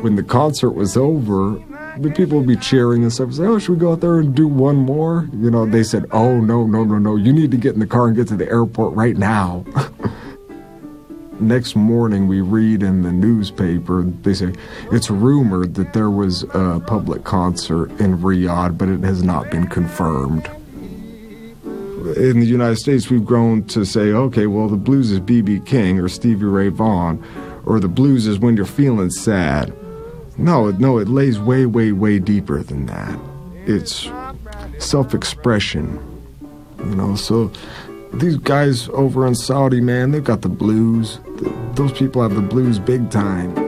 when the concert was over, the people would be cheering and stuff. Say, oh, should we go out there and do one more? You know, they said, oh, no. You need to get in the car and get to the airport right now. Next morning, we read in the newspaper, they say, it's rumored that there was a public concert in Riyadh, but it has not been confirmed. In the United States, we've grown to say, okay, well, the blues is B.B. King or Stevie Ray Vaughan, or the blues is when you're feeling sad. No, it lays way deeper than that. It's self-expression, you know, so these guys over in Saudi, man, they've got the blues. Those people have the blues big time.